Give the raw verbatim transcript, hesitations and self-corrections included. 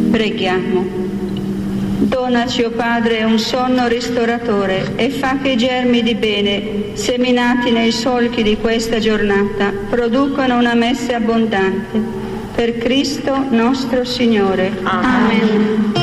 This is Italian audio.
Preghiamo. Donaci, o Padre, un sonno ristoratore e fa che i germi di bene, seminati nei solchi di questa giornata, producano una messe abbondante. Per Cristo nostro Signore. Amen. Amen.